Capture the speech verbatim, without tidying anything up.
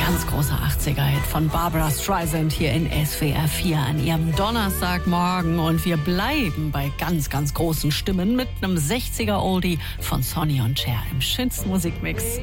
Ganz großer achtziger-Hit von Barbra Streisand hier in S W R vier an ihrem Donnerstagmorgen. Und wir bleiben bei ganz, ganz großen Stimmen mit einem sechziger-Oldie von Sonny und Cher im schönsten Musikmix.